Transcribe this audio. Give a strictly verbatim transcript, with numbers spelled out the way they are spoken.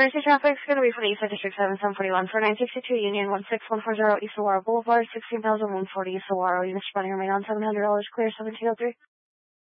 Emergency traffic is going to be for the East Side District seven seven forty-one for nine sixty-two Union one six one four zero East Saguaro Boulevard, sixteen thousand one forty East Saguaro. Units running remain on seven hundred dollars clear, seventeen oh three.